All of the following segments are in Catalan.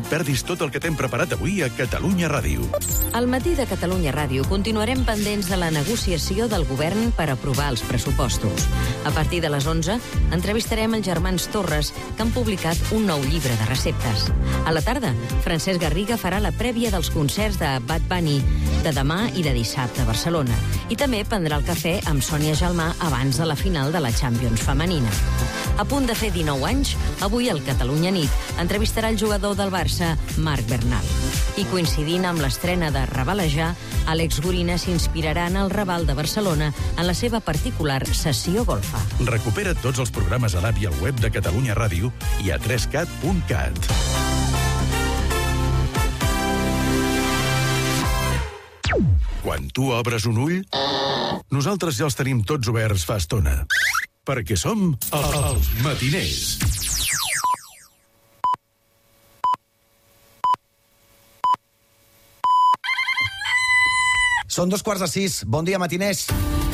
et perdis tot el que t'hem preparat avui a Catalunya Ràdio. Al matí de Catalunya Ràdio continuarem pendents de la negociació del govern per aprovar els pressupostos. A partir de les 11 entrevistarem els germans Torres, que han publicat un nou llibre de receptes. A la tarda, Francesc Garriga farà la prèvia dels concerts de Bad Bunny de demà i de dissabte a Barcelona. I també prendrà el cafè amb Sònia Gelmà abans de la final de la Champions femenina. A punt de fer 19 anys, avui al Catalunya Nit entrevistarà el jugador del Barça, Marc Bernal. I coincidint amb l'estrena de Rabalejar, Àlex Gorina s'inspirarà en el Raval de Barcelona en la seva particular sessió golfa. Recupera tots els programes a l'app i al web de Catalunya Ràdio i a 3cat.cat. Quan tu obres un ull, nosaltres ja els tenim tots oberts fa estona. Perquè som els matiners. Són 5:15. Bon dia, matiners.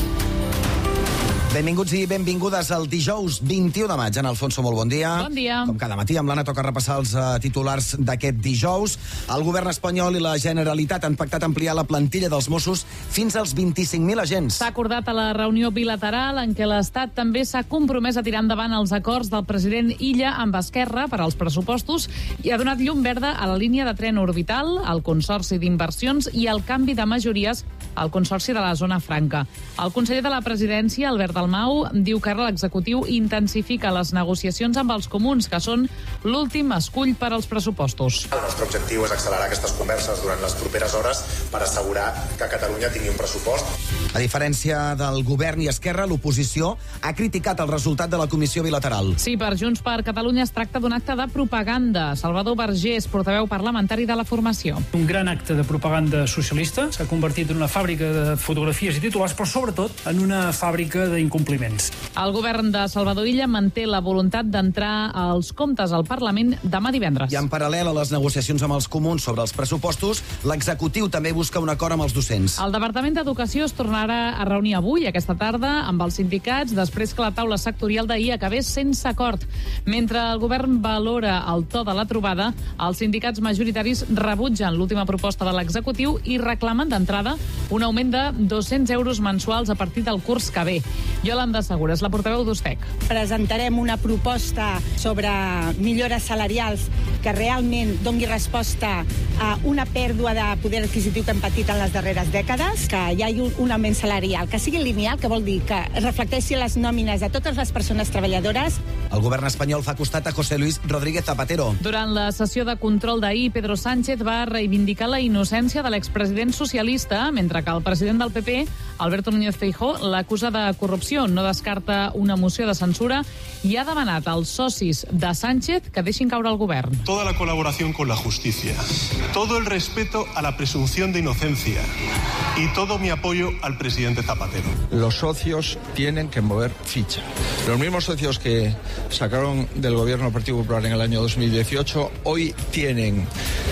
Benvinguts i benvingudes al dijous 21 de maig. En Alfonso, molt bon dia. Bon dia. Com cada matí, amb l'Anna toca repassar els titulars d'aquest dijous. El govern espanyol i la Generalitat han pactat ampliar la plantilla dels Mossos fins als 25.000 agents. S'ha acordat a la reunió bilateral en què l'Estat també s'ha compromès a tirar endavant els acords del president Illa amb Esquerra per als pressupostos i ha donat llum verda a la línia de tren orbital, al Consorci d'Inversions i al canvi de majories al Consorci de la Zona Franca. El conseller de la Presidència, Albert Dalmau, diu que ara l'executiu intensifica les negociacions amb els comuns, que són l'últim escull per als pressupostos. El nostre objectiu és accelerar aquestes converses durant les properes hores per assegurar que Catalunya tingui un pressupost. A diferència del govern i Esquerra, l'oposició ha criticat el resultat de la comissió bilateral. Sí, per Junts per Catalunya es tracta d'un acte de propaganda. Salvador Vergés, portaveu parlamentari de la formació. Un gran acte de propaganda socialista s'ha convertit en una fàbrica de fotografies i titulars, però sobretot en una fàbrica d'incompliments. El govern de Salvador Illa manté la voluntat d'entrar als comptes al Parlament demà divendres. I en paral·lel a les negociacions amb els comuns sobre els pressupostos, l'executiu també busca un acord amb els docents. El Departament d'Educació es tornarà a reunir avui, aquesta tarda, amb els sindicats, després que la taula sectorial d'ahir acabés sense acord. Mentre el govern valora el to de la trobada, els sindicats majoritaris rebutgen l'última proposta de l'executiu i reclamen d'entrada un augment de 200 euros mensuals a partir del curs que ve. Yolanda Segura és la portaveu d'Ustec. Presentarem una proposta sobre millores salarials que realment doni resposta a una pèrdua de poder adquisitiu que hem patit en les darreres dècades, que hi hagi un augment salarial, que sigui lineal, que vol dir que reflecteixi les nòmines de totes les persones treballadores. El govern espanyol fa costat a José Luis Rodríguez Zapatero. Durant la sessió de control d'ahir, Pedro Sánchez va reivindicar la innocència de l'expresident socialista, mentre que el president del PP, Alberto Núñez Feijóo, l'acusa de corrupció. No descarta una moció de censura i ha demanat als socis de Sánchez que deixin caure el govern. Toda la colaboración con la justicia, todo el respeto a la presunción de inocencia y todo mi apoyo al presidente Zapatero. Los socios tienen que mover ficha. Los mismos socios que sacaron del gobierno del Partido Popular en el año 2018 hoy tienen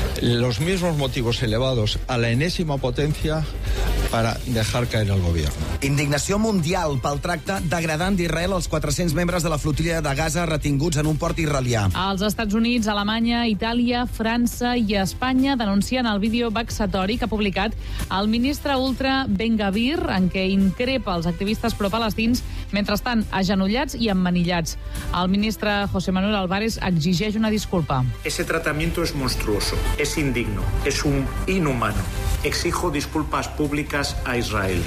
los mismos motivos elevados a la enésima potencia para dejar caer el gobierno. Indignació mundial pel tracte degradant d'Israel als 400 membres de la flotilla de Gaza retinguts en un port israelià. Els Estats Units, Alemanya, Itàlia, França i Espanya denuncien el vídeo vexatori que ha publicat el ministre ultra Ben Gvir, en què increpa els activistes pro-palestins, mentrestant agenollats i emmanillats. El ministre José Manuel Álvarez exigeix una disculpa. Ese tratamiento es monstruoso, es indigno, es un inhumano. Exijo disculpas públicas a Israel.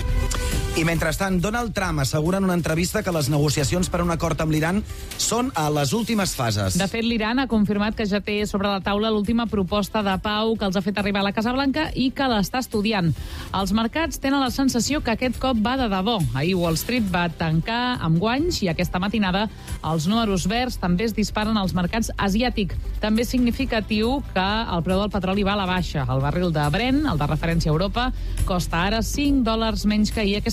I mentrestant, Donald Trump assegura en una entrevista que les negociacions per a un acord amb l'Iran són a les últimes fases. De fet, l'Iran ha confirmat que ja té sobre la taula l'última proposta de pau que els ha fet arribar a la Casa Blanca i que l'està estudiant. Els mercats tenen la sensació que aquest cop va de debò. Ahir Wall Street va tancar amb guanys i aquesta matinada els números verds també es disparen als mercats asiàtics. També és significatiu que el preu del petroli va a la baixa. El barril de Brent, el de referència a Europa, costa ara $5 menys que ahir aquesta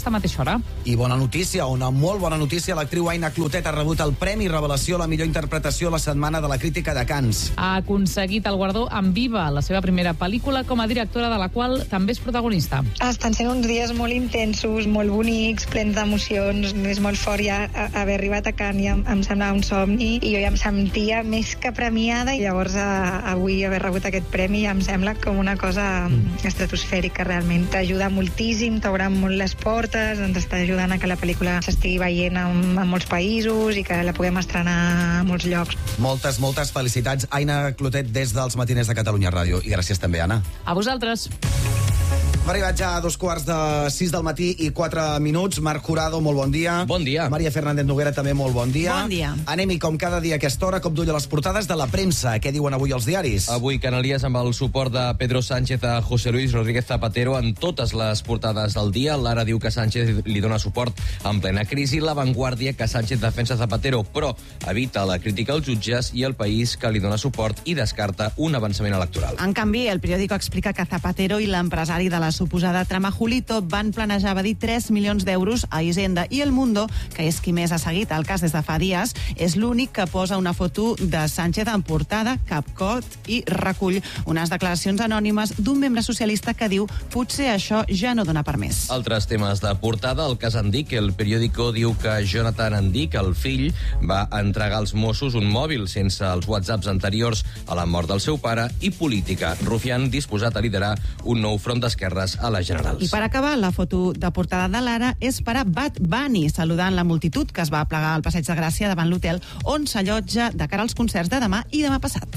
aquesta mateixa hora. I bona notícia, una molt bona notícia, l'actriu Aina Clotet ha rebut el Premi Revelació a la millor interpretació a la Setmana de la Crítica de Cannes. Ha aconseguit el guardó amb Viva, la seva primera pel·lícula com a directora, de la qual també és protagonista. Estan sent uns dies molt intensos, molt bonics, plens d'emocions. És molt fort ja haver arribat a Cannes, ja em semblava un somni i jo ja em sentia més que premiada, i llavors avui haver rebut aquest premi ja em sembla com una cosa estratosfèrica, realment. T'ajuda moltíssim, t'obre molt les portes, ens està ajudant a que la pel·lícula s'estigui veient en molts països i que la puguem estrenar a molts llocs. Moltes felicitats, Aina Clotet, des dels Matiners de Catalunya Ràdio. I gràcies també, Anna. A vosaltres. Hem arribat ja a 2:45 del matí i 4 minuts. Marc Jurado, molt bon dia. Bon dia. Maria Fernández Noguera, també molt bon dia. Bon dia. Anem-hi, com cada dia a aquesta hora, cop d'ull a les portades de la premsa. Què diuen avui els diaris? Avui Canalies amb el suport de Pedro Sánchez a José Luis Rodríguez Zapatero en totes les portades del dia. L'Ara diu que Sánchez li dona suport en plena crisi. La Vanguardia, que Sánchez defensa Zapatero, però evita la crítica als jutges, i El País, que li dona suport i descarta un avançament electoral. En canvi, El Periódico explica que Zapatero i l'empresari de la suposada trama Julito van planejar evadir 3 milions d'euros a Hisenda, i El Mundo, que és qui més ha seguit el cas des de fa dies, és l'únic que posa una foto de Sánchez en portada, capcot, i recull unes declaracions anònimes d'un membre socialista que diu potser això ja no dona per més. Altres temes de portada, el cas Andic. El Periódico diu que Jonathan Andic, el fill, va entregar als Mossos un mòbil sense els whatsapps anteriors a la mort del seu pare. I política, Rufián disposat a liderar un nou front d'esquerres a les generals. I per acabar, la foto de portada de l'Ara és per a Bad Bunny, saludant la multitud que es va plegar al Passeig de Gràcia davant l'hotel on s'allotja de cara als concerts de demà i demà passat.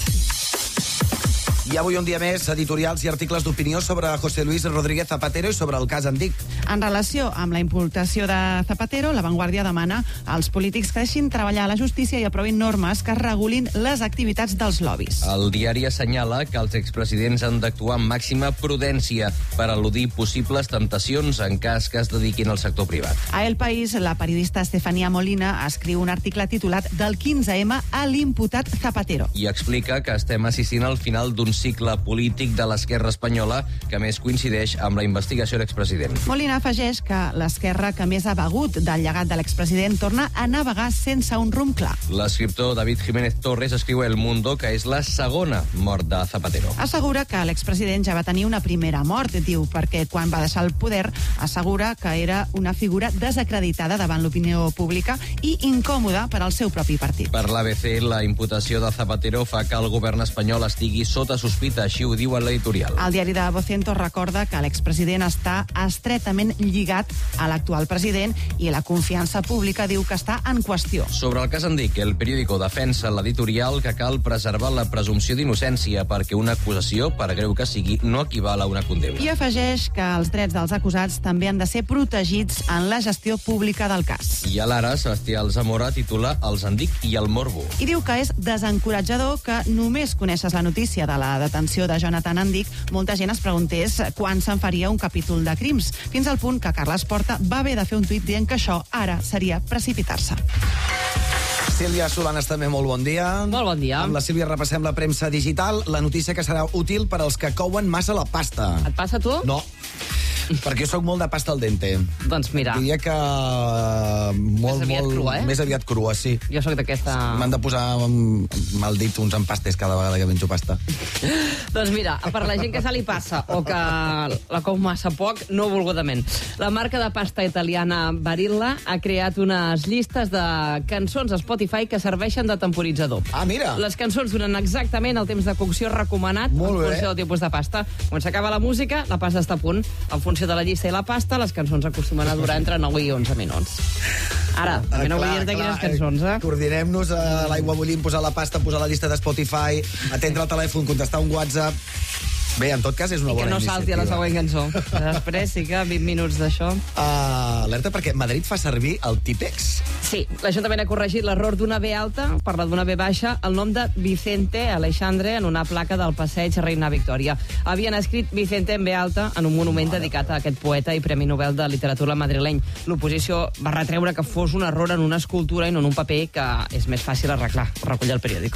I avui un dia més, editorials i articles d'opinió sobre José Luis Rodríguez Zapatero i sobre el cas Andic. En relació amb la imputació de Zapatero, La Vanguardia demana als polítics que deixin treballar a la justícia i aprovin normes que regulin les activitats dels lobbies. El diari assenyala que els expresidents han d'actuar amb màxima prudència per eludir possibles temptacions en cas que es dediquin al sector privat. A El País, la periodista Estefanía Molina escriu un article titulat Del 15M a l'imputat Zapatero. I explica que estem assistint al final d'un cicle polític de l'esquerra espanyola que més coincideix amb la investigació de l'expresident. Molina afegeix que l'esquerra que més ha begut del llegat de l'expresident torna a navegar sense un rumb clar. L'escriptor David Jiménez Torres escriu a El Mundo que és la segona mort de Zapatero. Assegura que l'expresident ja va tenir una primera mort, diu, perquè quan va deixar el poder assegura que era una figura desacreditada davant l'opinió pública i incòmoda per al seu propi partit. Per l'ABC, la imputació de Zapatero fa que el govern espanyol estigui sota sospita, així ho diu a l'editorial. El diari de Vocento recorda que l'expresident està estretament lligat a l'actual president i la confiança pública diu que està en qüestió. Sobre el cas Andic, El Periódico defensa l'editorial que cal preservar la presumpció d'innocència perquè una acusació, per greu que sigui, no equival a una condemna. I afegeix que els drets dels acusats també han de ser protegits en la gestió pública del cas. I a l'Ara, Sebastià Alzamora titula Els Andic i el morbo. I diu que és desencoratjador que només coneixes la notícia de la detenció de Jonathan Andic, molta gent es preguntés quan se'n faria un capítol de crims, fins al punt que Carles Porta va haver de fer un tuit dient que això ara seria precipitar-se. Sílvia Solanes, també molt bon dia. Molt bon dia. Amb la Sílvia repassem la premsa digital, la notícia que serà útil per als que couen massa la pasta. Et passa a tu? No, perquè jo sóc molt de pasta al dente. Doncs mira. Diria que Més aviat crua, eh? Més aviat crua, sí. Jo sóc d'aquesta... M'han de posar mal dit uns empastes cada vegada que menjo pasta. Doncs mira, per la gent que se li passa o que la cou massa poc, no volgudament. La marca de pasta italiana Barilla ha creat unes llistes de cançons a Spotify que serveixen de temporitzador. Ah, mira! Les cançons duren exactament el temps de cocció recomanat en funció del tipus de pasta. Quan s'acaba la música, la pasta està a punt. En funció de la llista i la pasta, les cançons acostumen a durar entre 9 i 11 minuts. Ara, també no vull dir-te quines cançons, eh? Coordinem-nos a l'aigua bullint, posar la pasta, posar la llista de Spotify, atendre el telèfon, contestar un WhatsApp... Bé, en tot cas, és una bona iniciativa. I que no salti a la següent cançó. Després sí que 20 minuts d'això. Alerta, perquè Madrid fa servir el típex. Sí, l'Ajuntament ha corregit l'error d'una B alta per la d'una B baixa, el nom de Vicente Aleixandre en una placa del passeig Reina Victòria. Havien escrit Vicente en B alta en un monument dedicat a aquest poeta i Premi Nobel de Literatura madrileny. L'oposició va retreure que fos un error en una escultura i no en un paper que és més fàcil arreglar, recull el periòdico.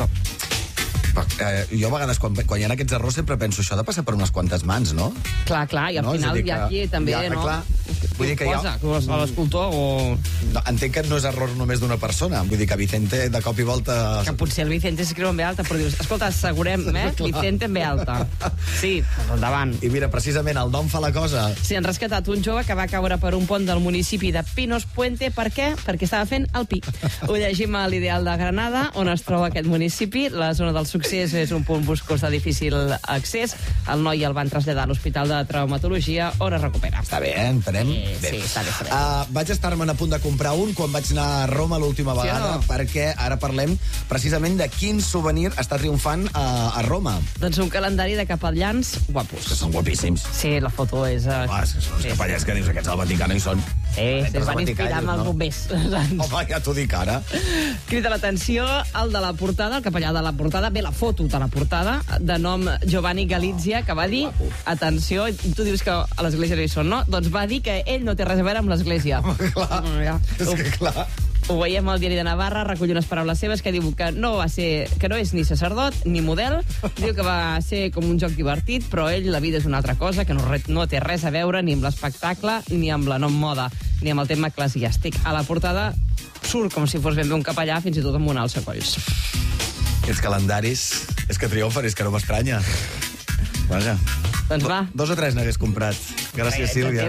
Jo a vegades, quan hi ha aquests errors, sempre penso això ha de passar per unes quantes mans, no? Clar, i al final hi ha aquí també, no? Clar. Vull dir que l'escultor o... No, entenc que no és error només d'una persona. Vull dir que Vicente, de cop i volta... Que potser el Vicente s'escriu en B alta, però dius, escolta, assegurem, Vicente en B alta. Sí, endavant. I mira, precisament, el nom fa la cosa. Sí, han rescatat un jove que va caure per un pont del municipi de Pinos Puente. Per què? Perquè estava fent el pi. Ho llegim a l'Ideal de Granada, on es troba aquest municipi. La zona del succés és un punt boscós de difícil accés. El noi el van traslladar a l'Hospital de Traumatologia, on es recupera. Està bé, entenem? Sí, està bé. Vaig estar-me'n a punt de comprar un quan vaig anar a Roma l'última vegada, perquè ara parlem precisament de quin souvenir està triomfant a Roma. Doncs un calendari de capellans guapos. Que són guapíssims. Sí, la foto és... És que són els capellans que dius, aquests al Vaticà no hi són. Es van inspirar amb els bombers. Home, ja t'ho dic ara. Crida l'atenció el de la portada, el capellà de la portada, ve la foto de la portada, de nom Giovanni Galizia, que va dir, atenció, tu dius que a l'església no hi són, no? Doncs va dir que ell no té res a veure amb l'església. És que clar... Ho veiem al Diari de Navarra, recull unes paraules seves que diu que no és ni sacerdot ni model, diu que va ser com un joc divertit, però ell la vida és una altra cosa, que no té res a veure ni amb l'espectacle, ni amb la moda, ni amb el tema eclesiàstic. A la portada surt com si fos ben bé un capellà, fins i tot amb un alçacolls. Aquests calendaris és que triomfen, és que no m'estranya. Vaja. Doncs va. 2 o 3 n'hagués comprat. Gràcies, Sílvia.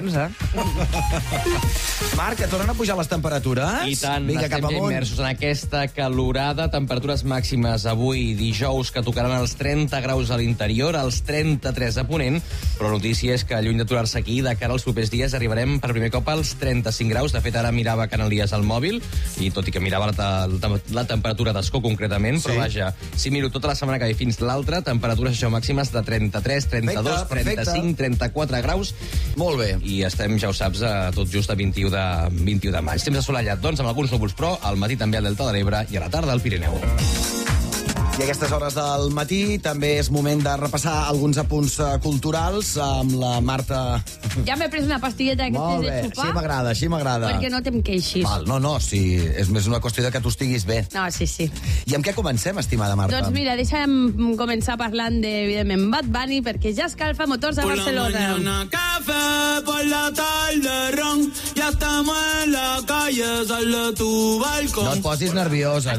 Marc, que tornen a pujar les temperatures. I tant, vinga, estem ja immersos en aquesta calorada. Temperatures màximes avui, dijous, que tocaran els 30 graus a l'interior, els 33 a Ponent, però la notícia és que lluny d'aturar-se aquí, de cara als propers dies arribarem per primer cop als 35 graus. De fet, ara mirava Canalies al mòbil, i tot i que mirava la temperatura d'Escó concretament, però vaja, si miro tota la setmana que ve fins l'altra, temperatures màximes de 33, 32, 35, 34 graus. Molt bé. I estem, ja ho saps, tot just a 21 de maig. Temps assolellat, doncs, amb alguns núvols, però al matí també al Delta de l'Ebre i a la tarda al Pirineu. I a aquestes hores del matí també és moment de repassar alguns apunts culturals amb la Marta. Ja m'he pres una pastilleta que Molt bé, de sopar. Així m'agrada. Perquè no te'm queixis. Val, no, sí, és més una qüestió de que tu estiguis bé. No, sí. I amb què comencem, estimada Marta? Doncs mira, deixa'm començar parlant de, evidentment, Bad Bunny, perquè ja escalfa motors a Barcelona. Por la mañana café, por la tarde ron, ya estamos en la calle, sal de tu balcón. No et posis nerviosa,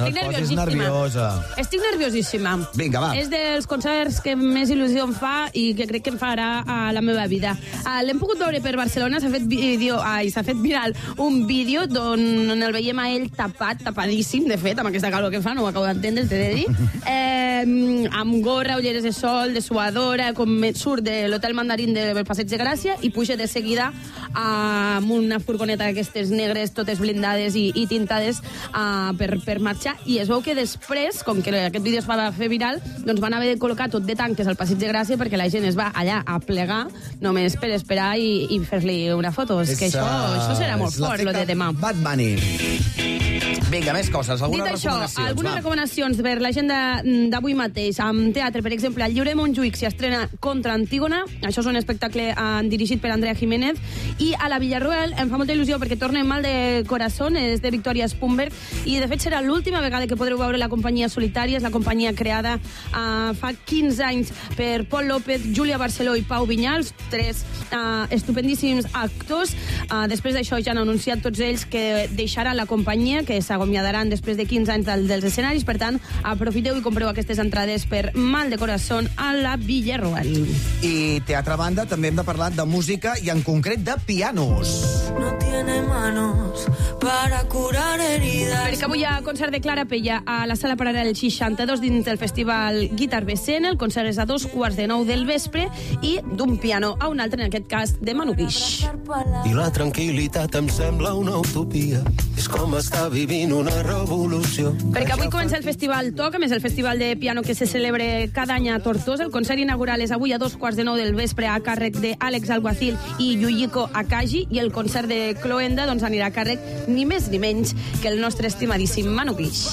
Estic nerviosíssima. Vinga, va. És dels concerts que més il·lusió em fa i que crec que em farà a la meva vida. L'hem pogut veure per Barcelona, s'ha fet viral un vídeo on el veiem a ell tapadíssim, de fet, amb aquesta calor que fa, no ho acabo d'entendre, t'he de dir, amb gorra, ulleres de sol, de suadora, com surt de l'Hotel Mandarín del Passeig de Gràcia i puja de seguida amb una furgoneta d'aquestes negres, totes blindades i tintades per marxar, i es veu que després, com que aquest vídeo es va fer viral, doncs van haver de col·locar tot de tanques al Passeig de Gràcia perquè la gent es va allà a plegar només per esperar i fer-li una foto. És que això serà molt fort, lo de demà. Bad Bunny. Vinga, més coses, algunes recomanacions. Algunes recomanacions per l'agenda d'avui mateix. Amb teatre, per exemple, al Lliure Montjuïc s'hi estrena Contra Antígona. Això és un espectacle dirigit per Andrea Jiménez. I a la Villarroel em fa molta il·lusió perquè torna Mal de Corazón, és de Victoria Spumberg, i de fet serà l'última vegada que podreu veure la companyia Solitària. És la companyia creada fa 15 anys per Pol López, Júlia Barceló i Pau Vinyals, 3 estupendíssims actors. Després d'això ja han anunciat tots ells que deixaran la companyia, que s'acomiadaran després de 15 anys dels escenaris. Per tant, aprofiteu i compreu aquestes entrades per Mal de Corazón a la Villarroel. I teatre banda, també hem de parlar de música i en concret de pianos. No tiene manos para curar heridas. Perquè avui hi ha concert de Clara Pella a la Sala Paral·lel 62 dins del festival Guitar Becent. El concert és a 2:15 del vespre i d'un piano a un altre, en aquest cas de Manu Guix. I la tranquil·litat em sembla una utopia. És com estar vivint una revolució. Perquè avui comença el Festival TOC, a més el festival de piano que se celebra cada any a Tortosa. El concert inaugural és avui a 2:15 del vespre a càrrec d'Àlex Alguacil i Yuyiko Akagi, i el concert de Cloenda doncs anirà a càrrec ni més ni menys que el nostre estimadíssim Manu Guix.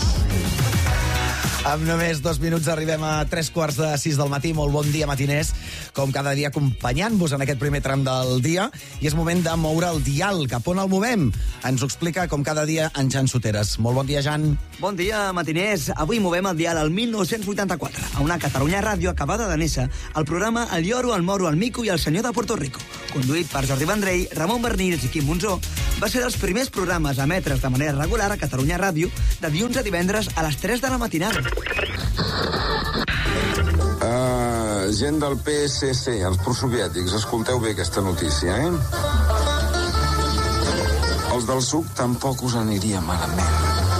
Amb només 2 minuts arribem a 3:45 del matí. Molt bon dia, matiners. Com cada dia, acompanyant-vos en aquest primer tram del dia. I és moment de moure el dial. Cap on el movem? Ens ho explica, com cada dia, en Jan Soteres. Molt bon dia, Jan. Bon dia, matiners. Avui movem el dial al 1984, a una Catalunya Ràdio acabada de néixer, el programa El Lloro, el Moro, el Mico i el Senyor de Puerto Rico. conduït per Jordi Vendrell, Ramon Bernils i Quim Monzó, va ser dels primers programes a emetre's de manera regular a Catalunya Ràdio de dilluns a divendres a les 3 de la matinada. Gent del PSC, els prosoviètics, escolteu bé aquesta notícia, Els del SUC tampoc us aniria malament.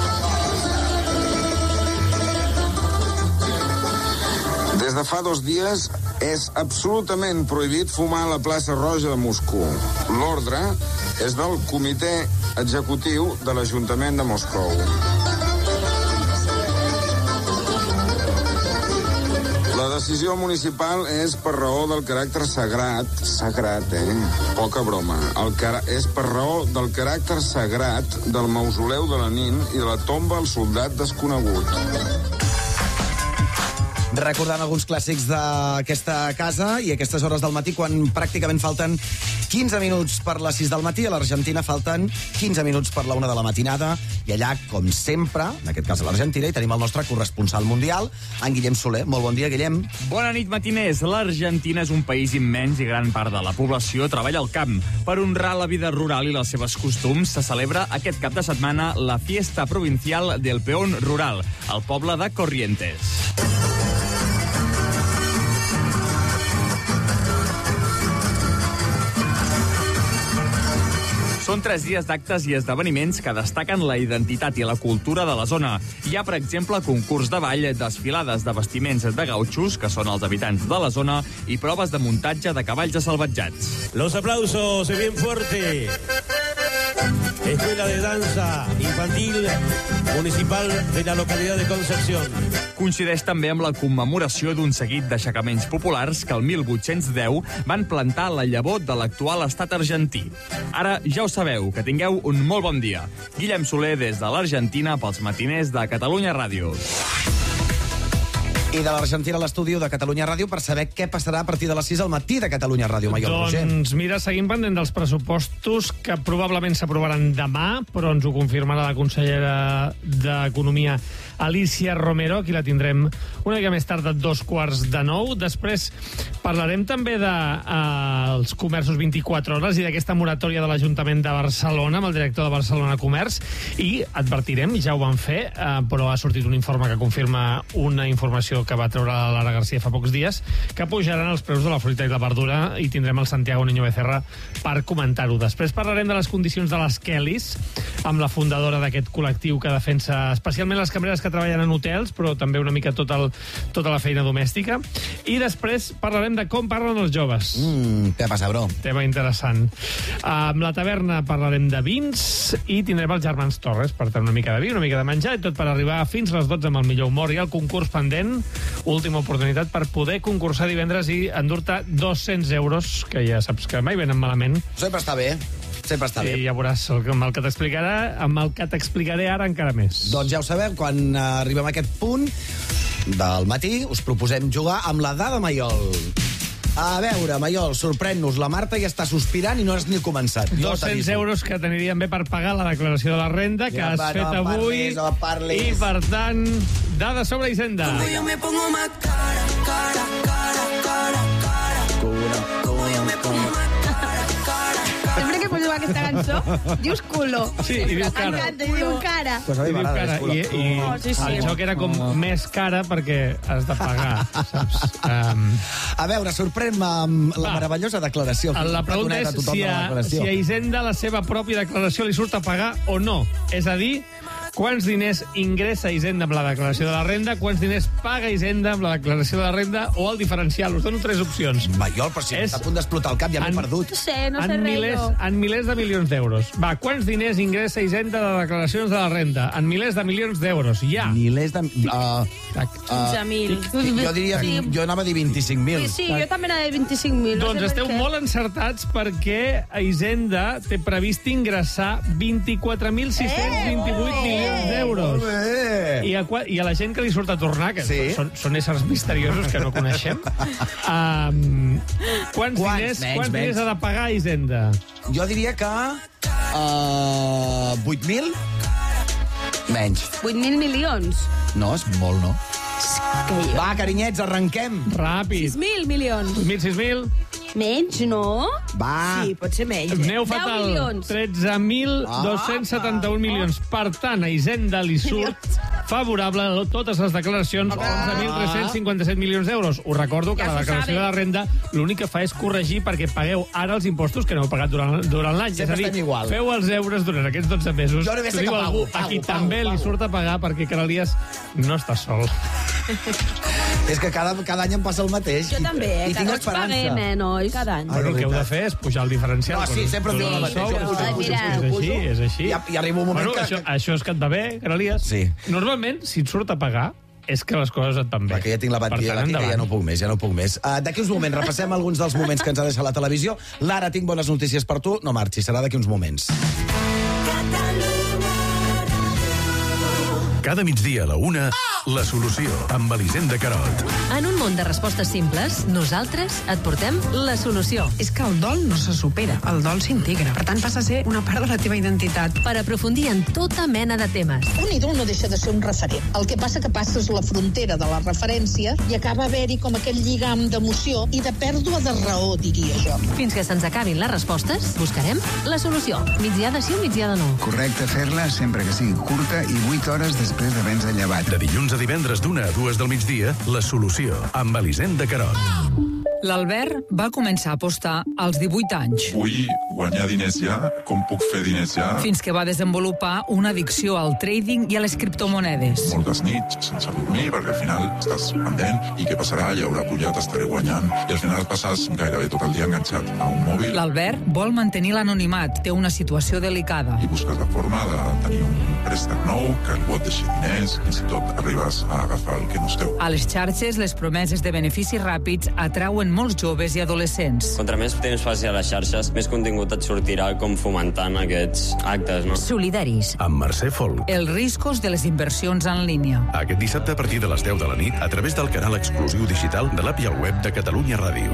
Des de fa 2 dies és absolutament prohibit fumar a la plaça Roja de Moscou. L'ordre és del Comitè Executiu de l'Ajuntament de Moscou. La decisió municipal és per raó del caràcter sagrat, poca broma, és per raó del caràcter sagrat del mausoleu de Lenin i de la tomba al soldat desconegut. Recordant alguns clàssics d'aquesta casa i a aquestes hores del matí, quan pràcticament falten 15 minuts per les 6 del matí, a l'Argentina falten 15 minuts per la 1 de la matinada, i allà, com sempre, en aquest cas a l'Argentina, hi tenim el nostre corresponsal mundial, en Guillem Soler. Molt bon dia, Guillem. Bona nit, matiners. L'Argentina és un país immens i gran part de la població treballa al camp. Per honrar la vida rural i les seves costums, se celebra aquest cap de setmana la Fiesta Provincial del Peón Rural, al poble de Corrientes. Són 3 dies d'actes i esdeveniments que destaquen la identitat i la cultura de la zona. Hi ha, per exemple, concurs de ball, desfilades de vestiments de gautxos, que són els habitants de la zona, i proves de muntatge de cavalls assalvatjats. Los aplausos bien fuerte. Escuela de Danza Infantil Municipal de la localidad de Concepción. Coincideix també amb la commemoració d'un seguit d'aixecaments populars que el 1810 van plantar la llavor de l'actual estat argentí. Ara ja ho sabeu, que tingueu un molt bon dia. Guillem Soler des de l'Argentina pels matiners de Catalunya Ràdio. I de l'Argentina a l'estudi de Catalunya Ràdio per saber què passarà a partir de les 6 al matí de Catalunya Ràdio. Doncs mira, seguim pendent dels pressupostos que probablement s'aprovaran demà, però ens ho confirmarà la consellera d'Economia, Alicia Romero, aquí la tindrem una mica més tard de 8:45. Després parlarem també dels comerços 24 hores i d'aquesta moratòria de l'Ajuntament de Barcelona amb el director de Barcelona Comerç, i advertirem, ja ho van fer, però ha sortit un informe que confirma una informació que va treure la Lara García fa pocs dies, que pujaran els preus de la fruita i la verdura, i tindrem el Santiago Niño Becerra per comentar-ho. Després parlarem de les condicions de les Kellys, amb la fundadora d'aquest col·lectiu que defensa especialment les cambreres que treballen en hotels, però també una mica tota la feina domèstica. I després parlarem de com parlen els joves. Què passa, bro? Tema interessant. Amb la taverna parlarem de vins i tindrem els germans Torres per tenir una mica de vi, una mica de menjar, i tot per arribar fins a les 12 amb el millor humor i el concurs pendent. Última oportunitat per poder concursar divendres i endur-te 200 euros, que ja saps que mai venen malament. Sempre està bé. Sempre està bé. I ja veuràs amb el que t'explicaré ara encara més. Doncs ja ho sabeu, quan arribem a aquest punt del matí us proposem jugar amb la dada Maiol. A veure, Maiol, sorprèn-nos. La Marta ja està sospirant i no has ni començat. 200 euros que t'anirien bé per pagar la declaració de la renda que has fet avui. I, per tant, dada sobre Hisenda. Como yo me pongo más cara, cara, cara, cara, cara. Como yo me pongo más cara, cara, cara. Sempre que poseu aquesta cançó, dius culo. Sí, i diu cara. I diu cara. Pues a mi m'agrada. I el joc era com més cara perquè has de pagar, saps? A veure, sorprèn-me amb la meravellosa declaració. La pregunta és si a Hisenda la seva pròpia declaració li surt a pagar o no. És a dir, quants diners ingressa Hisenda amb la declaració de la renda, quants diners paga Hisenda amb la declaració de la renda, o el diferencial. Us dono 3 opcions. Maiol, però si està a punt d'explotar el cap, ja m'he perdut. No sé res. En milers de milions d'euros. Va, quants diners ingressa Hisenda de declaracions de la renda? En milers de milions d'euros, ja. Milers de... 15.000. Jo anava a dir 25.000. Sí, jo també anava a dir 25.000. Doncs esteu molt encertats, perquè Hisenda té previst ingressar 24.628 milions d'euros. I a la gent que li surt a tornar, que són éssers misteriosos que no coneixem, quants diners ha de pagar Hisenda? Jo diria que 8.000? Menys. 8.000 milions? No, és molt, no? Va, carinyets, arrenquem. Ràpid. 6.000 milions. 6.000. Menys, no? Va. Sí, pot ser menys. Neu fatal, 13.271 milions. Per tant, a Hisenda li surt favorable a totes les declaracions, 11.357 milions d'euros. Us recordo que la declaració de la renda l'únic que fa és corregir perquè pagueu ara els impostos que no heu pagat durant l'any. És a dir, feu els deures durant aquests 12 mesos. Jo només sé que algú a qui també li surt a pagar perquè Canalies no està sol. És que cada any em passa el mateix. Jo també, I tinc esperança. Paguem, nois? Cada any. Bueno, el que heu de fer és pujar el diferencial. No, sí, sempre diu el mateix. És així. I arriba un moment que... Això és que et va bé, Canalies? Sí. Normalment, si et surt a pagar, és que les coses et van bé. Perquè ja tinc la batilla aquí, que ja no puc més, D'aquí uns moments, repassem alguns dels moments que ens ha deixat la televisió. Lara, tinc bones notícies per tu. No marxis, serà d'aquí uns moments. Cada migdia a la 1, La Solució, amb Elisenda Carot. En un món de respostes simples, nosaltres et portem la solució. És que el dol no se supera, el dol s'integra. Per tant, passa a ser una part de la teva identitat. Per aprofundir en tota mena de temes. Un ídol no deixa de ser un referent. El que passa que passes la frontera de la referència i acaba haver-hi com aquell lligam d'emoció i de pèrdua de raó, diria jo. Fins que se'ns acabin les respostes, buscarem la solució. Migdiada sí o migdiada no. Correcte fer-la sempre que sigui curta i 8 hores després d'haver-nos llevat. De dilluns a divendres d'1 a 2 del migdia, La Solució, amb Elisenda Carot. L'Albert va començar a apostar als 18 anys. Vull guanyar diners ja, com puc fer diners ja? Fins que va desenvolupar una addicció al trading i a les criptomonedes. Moltes nits sense dormir, perquè al final estàs pendent i què passarà, hi haurà pujat, estaré guanyant. I al final passes gairebé tot el dia enganxat a un mòbil. L'Albert vol mantenir l'anonimat, té una situació delicada. I busques la forma de tenir un préstec nou, que algú et deixi diners, fins i tot arribes a agafar el que no és teu. A les xarxes, les promeses de beneficis ràpids atrauen molts joves i adolescents. Contra més temps faci a les xarxes, més contingut et sortirà com fomentant aquests actes, no? Solidaris. Amb Mercè Folk. Els riscos de les inversions en línia. Aquest dissabte a partir de les 10 de la nit a través del canal exclusiu digital de l'app i el web de Catalunya Ràdio.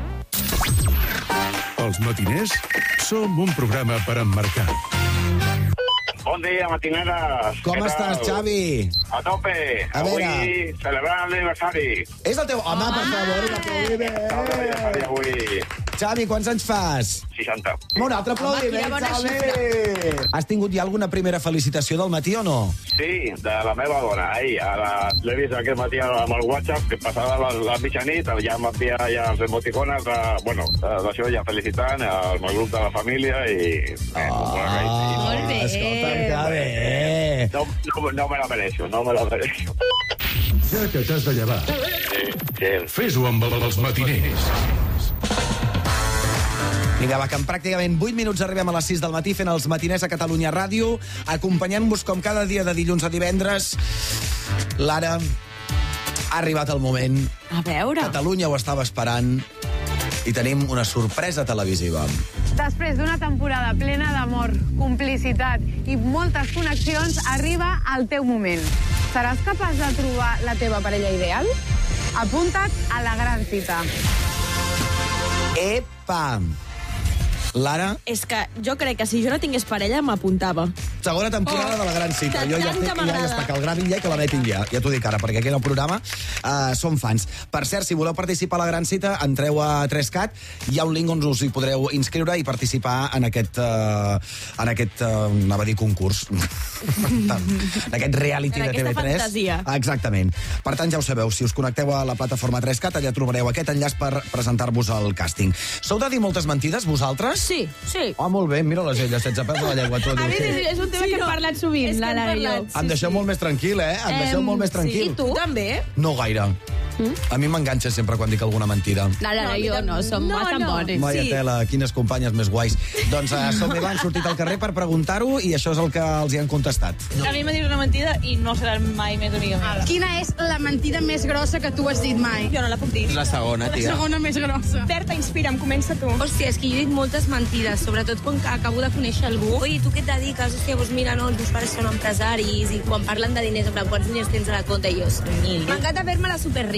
Els matiners som un programa per emmarcar. Bon dia, matineres. Com estàs, Xavi? A tope. Avui celebrant l'aniversari. És el teu... Home, per favor, un aplaudiment. Avui. Xavi, quants anys fas? 60. Un altre aplaudiment, Xavi. Has tingut ja alguna primera felicitació del matí o no? Sí, de la meva dona. L'he vist aquest matí amb el WhatsApp, que passava la mitjanit, ja m'envia ja els emoticones d'això, ja felicitant al meu grup de la família i... Molt bé. Escolta'm, que bé. No me la mereixo, no me la mereixo. Ja que t'has de llevar, fes-ho amb els matiners. Vinga, va, que en pràcticament 8 minuts arribem a les 6 del matí fent els matiners a Catalunya Ràdio, acompanyant-vos com cada dia de dilluns a divendres. Lara, ha arribat el moment. A veure. Catalunya ho estava esperant i tenim una sorpresa televisiva. Després d'una temporada plena d'amor, complicitat i moltes connexions, arriba el teu moment. Seràs capaç de trobar la teva parella ideal? Apunta't a la gran cita. Epa! Lara? És que jo crec que si jo no tingués parella m'apuntava. Segona temporada de la gran cita. Jo ja està, que el gravin ja i que la netin ja. Ja t'ho dic ara, perquè aquí en el programa som fans. Per cert, si voleu participar a la gran cita, entreu a 3CAT. Hi ha un link on us hi podreu inscriure i participar en aquest anava a dir concurs. en aquest reality de TV3. En aquesta fantasia. Exactament. Per tant, ja ho sabeu, si us connecteu a la plataforma 3CAT, allà trobareu aquest enllaç per presentar-vos al càsting. Sou de dir moltes mentides, vosaltres? Sí, sí. Oh, molt bé, mira-les elles, sense pèls de la llengua. A mi és un tema que hem parlat sovint, la Lara i jo. Em deixeu molt més tranquil, eh? Em deixeu molt més tranquil. Sí, i tu també? No gaire. A mi m'enganxa sempre quan dic alguna mentida. La Lara i jo no, som bastant bones. Vaya tela, quines companyes més guais. Doncs som han sortit al carrer per preguntar-ho i això és el que els hi han contestat. A mi m'ha dit una mentida i no serà mai més única. Quina és la mentida més grossa que tu has dit mai? Jo no la puc dir. La segona, tia. La segona més grossa. Berta, inspira'm, comença tu. Hòstia, és que jo he dit moltes mentides, sobretot quan acabo de conèixer algú. Oi, tu què et dediques? Hòstia, doncs mira, no, els meus pares són empresaris i quan parlen de diners, en plan, quants diners tens a la compte, i jo, 1.000. M'encanta fer-me la superrica.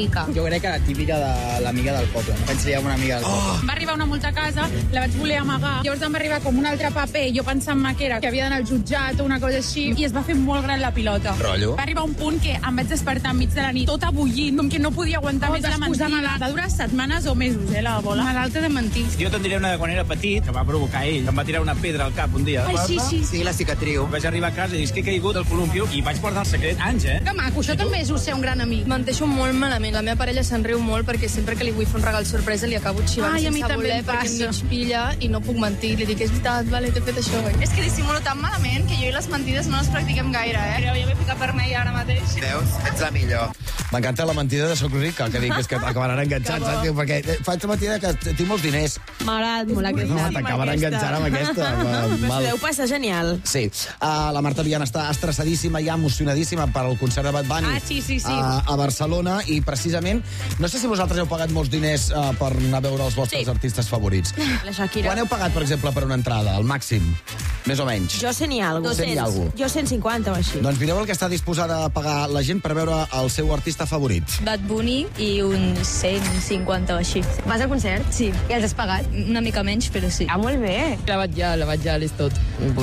mica. Jo crec que la típica de l'amiga del poble. Vaig liar amb una amiga del poble. Va arribar una multa a casa, la vaig voler amagar. Llavors em va arribar com un altre paper, jo pensant-me que havia d'anar al jutjat o una cosa així, i es va fer molt gran la pilota. Rotllo. Va arribar un punt que em vaig despertar enmig de la nit, tota bullint, com que no podia aguantar més la mentida. Va durar setmanes o mesos, la bola. Malalta de mentir. Jo te'n diré una de quan era petit, que va provocar ell. Em va tirar una pedra al cap un dia. Ai, sí. Sí, la cicatriu. Vaig arribar a casa i dic que he caigut del columpio i vaig guardar el secret anys, Que maco, això també és ser un gran amic. Menteixo molt malament. La meva parella se'n riu molt perquè sempre que li vull fer un regal sorpresa li acabo xivant Ai, a mi sense també voler em perquè passa. em mig pilla i no puc mentir. Li dic, és veritat, vale, t'he fet això. És que dissimulo tan malament que jo i les mentides no les practiquem gaire, Però jo m'he ficat vermella ara mateix. Veus? Ets la millor. M'encanta la mentida de Soc Rica, que dic és que acabaran enganxats, saps? Diu, perquè faig la mentida que tinc molts diners. M'agrada molt aquesta. No, t'acabaran enganxant amb aquesta. Però deu passar genial. Sí. La Marta Viana està estressadíssima i emocionadíssima per al concert de Bad Bunny sí. a Barcelona, i precisament, no sé si vosaltres heu pagat molts diners per anar a veure els vostres artistes favorits. La Shakira. Quan heu pagat, per exemple, per una entrada? El màxim? Més o menys? Jo 100 i alguna cosa. 100 i alguna cosa. Jo 150 o així. Doncs mireu el que està disposada a pagar la gent per veure el seu artista favorit. Bad Bunny i un 150 o així. Vas al concert? Sí. I els has pagat? Una mica menys, però sí. Molt bé. La batllal és tot.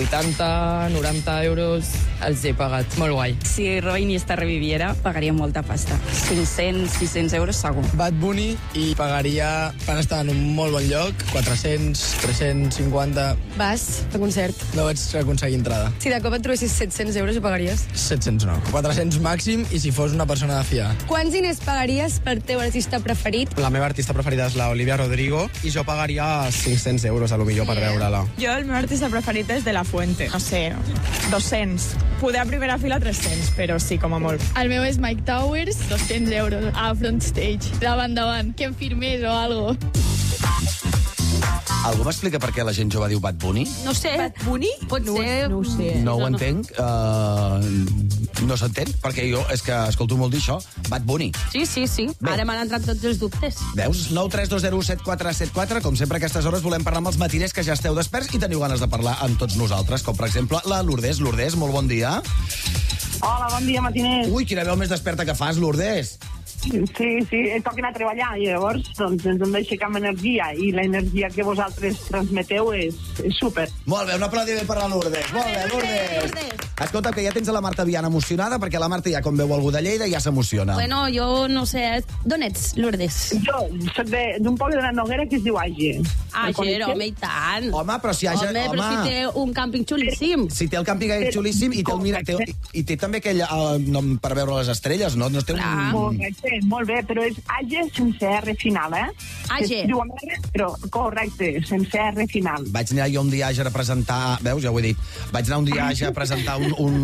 80, 90 euros els he pagat. Molt guai. Si Roy Iniesta reviviera, pagaria molta pasta. 500, 600 euros segur. Bad Bunny i pagaria per estar en un molt bon lloc, 400, 350... Vas a concert? No vaig aconseguir entrada. Si de cop et trobessis 700 euros, ho pagaries? 700 no. 400 màxim, i si fos una persona de fiar. Quants diners pagaries per teu artista preferit? La meva artista preferida és la Olivia Rodrigo i jo pagaria 500 euros a lo millor per veure-la. Jo, el meu artista preferit és De La Fuente. No sé, 200. Poder a primera fila 300, però sí, com a molt. El meu és Mike Towers, 200 euros a front stage. Davant, que em firmés o algo. Algú m'explica per què la gent jove diu Bad Bunny? No sé. Bad Bunny? Pot ser... No ho sé. No ho entenc. No s'entén, perquè jo és que escolto molt dir això. Bad Bunny. Sí. Bé. Ara m'han entrat tots els dubtes. Veus? 932017474. Com sempre, a aquestes hores volem parlar amb els matiners que ja esteu desperts i teniu ganes de parlar amb tots nosaltres, com per exemple la Lourdes. Lourdes, molt bon dia. Hola, bon dia, matiners. Ui, quina veu més desperta que fas, Lourdes. Sí, toca anar a treballar i llavors doncs, ens hem d'aixecar amb energia i l'energia que vosaltres transmeteu és super. Molt bé, un aplaudiment per la Lourdes. Molt bé, Lourdes. Escolta, que ja tens a la Marta Viana emocionada, perquè la Marta ja quan veu algú de Lleida ja s'emociona. Bueno, jo no sé... D'on ets, Lourdes? Jo soc d'un poble de la Noguera que es diu Àger. Àger, home, i tant. Home, però si Àger... Home, però si té un càmping xulíssim. Si té el càmping xulíssim i té també aquell nom per veure les estrelles, no? No té un... Molt bé, però és Àger sense R final, Àger. Però correcte, sense R final. Vaig anar jo un dia a Àger a presentar... Veus, ja ho he dit. Vaig anar un dia a Àger a presentar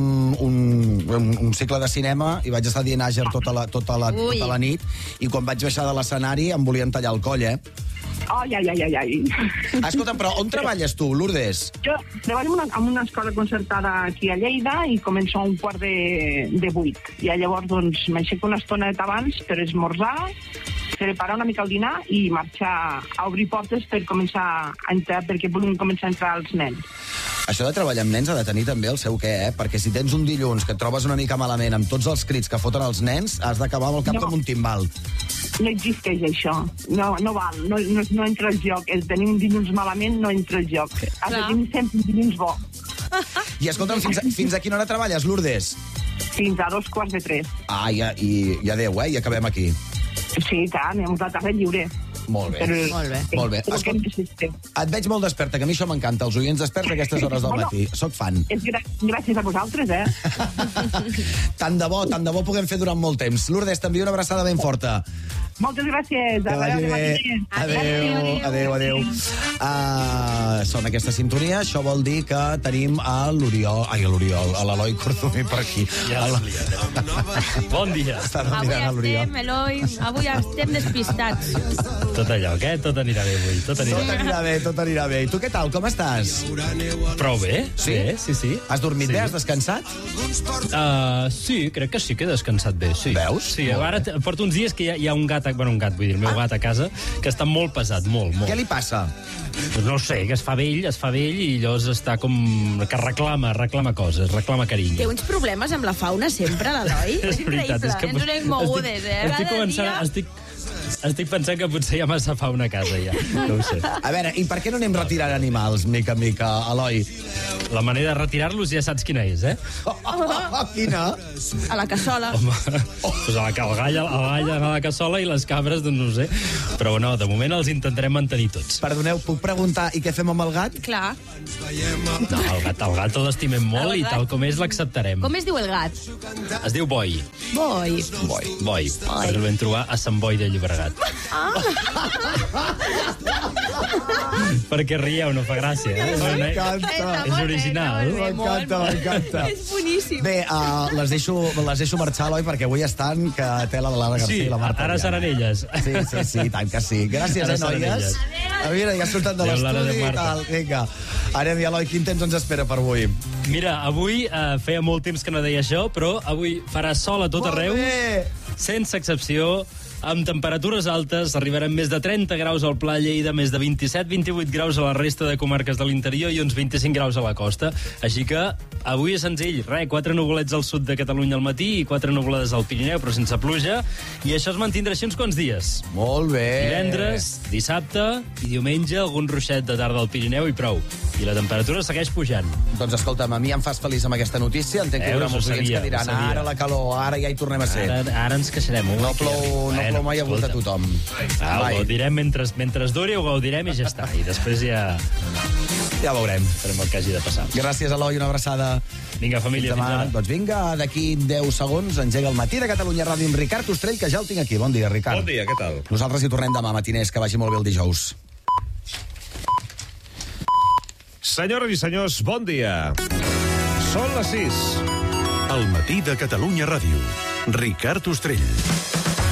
un cicle de cinema i vaig estar dient Àger tota la nit, i quan vaig baixar de l'escenari em volien tallar el coll, Ai. Escolta'm, però on treballes tu, Lourdes? Jo treballo en una escola concertada aquí a Lleida i començo a 7:45. I llavors doncs, m'aixeco una estoneta abans per esmorzar, preparar una mica el dinar i marxar a obrir portes per començar a entrar, perquè puguin començar a entrar els nens. Això de treballar amb nens ha de tenir també el seu què, perquè si tens un dilluns que et trobes una mica malament amb tots els crits que foten els nens, has d'acabar amb el cap com un timbal. No existeix això. No val. No entra el joc. El tenir un dilluns malament no entra el joc. Has de tenir sempre un dilluns bo. I escolta'm, fins a quina hora treballes, Lourdes? Fins a 2:45. Ah, i adéu, i acabem aquí. Sí, tant, hem la tarda lliure. Molt bé. Molt bé. Et veig molt desperta, que a mi això m'encanta, els oients desperts a aquestes hores del matí. Soc fan. Gràcies a vosaltres, Tant de bo puguem fer durant molt temps. Lourdes, t'envio una abraçada ben forta. Moltes gràcies. Que vagi bé. Adéu. Sona aquesta sintonia, això vol dir que tenim a l'Oriol, a l'Eloi Cordomí per aquí. Bon dia. Avui estem, Eloi, despistats. Tot allò, tot anirà bé avui. Tot anirà bé. I tu què tal, com estàs? Prou bé. Sí? Sí. Has dormit bé, has descansat? Sí, crec que sí que he descansat bé, sí. Veus? Sí, ara porto uns dies que hi ha un gat el meu gat a casa, que està molt pesat, molt. Què li passa? No ho sé, que es fa vell i llavors està com... que reclama coses, reclama carinyo. Té uns problemes amb la fauna sempre, l'Eloi? És veritat, increïble. Ens unem mogudes, Estic pensant que potser hi ha massa fauna a casa, ja. No ho sé. A veure, i per què no anem retirant animals, mica en mica, Eloi? La manera de retirar-los ja saps quina és, eh? Quina? A la cassola. Home, pues el gall a la cassola i les cabres, doncs no ho sé. Però no, de moment els intentarem mantenir tots. Perdoneu, puc preguntar, i què fem amb el gat? Clar. No, el gat el estimem molt i tal com és l'acceptarem. Com es diu el gat? Es diu Boi. Boi. Perquè el vam trobar a Sant Boi de Llobregat. Perquè rieu, no fa gràcia, eh? M'encanta. És original. M'encanta. És boníssim. Bé, les deixo marxar, Eloi, perquè avui estan que tela de l'Anna García i la Marta. Ara seran elles. Sí, tant que sí. Gràcies, noies. Mira, ja surten de l'estudi i tal. Vinga, anem, Eloi, quin temps ens espera per avui? Mira, avui feia molt temps que no deia això, però avui farà sol a tot arreu, sense excepció, amb temperatures altes, arribarem més de 30 graus al Pla Lleida, més de 27-28 graus a la resta de comarques de l'interior i uns 25 graus a la costa. Així que avui és senzill, 4 nuvolets al sud de Catalunya al matí i 4 nuvolades al Pirineu, però sense pluja, i això es mantindrà així uns quants dies. Molt bé. Divendres, dissabte i diumenge, algun ruixet de tarda al Pirineu i prou. I la temperatura segueix pujant. Doncs escolta'm, a mi em fas feliç amb aquesta notícia. Entenc que hi haurà molts oients que diran ara la calor, ara ja hi tornem a ser. Ara ens queixarem. No plou mai a gust de tothom. Ho gaudirem mentre duri, ho gaudirem i ja està. I després ja veurem. Farem el que hagi de passar. Gràcies, Eloi, una abraçada. Vinga, família, fins ara. Doncs vinga, d'aquí 10 segons engega el Matí de Catalunya Ràdio amb Ricard Ostrell, que ja el tinc aquí. Bon dia, Ricard. Bon dia, què tal? Nosaltres hi tornem demà, matiners, que vagi molt bé el dijous. Senyores i senyors, bon dia. Són les 6. El Matí de Catalunya Ràdio. Ricard Ostrell.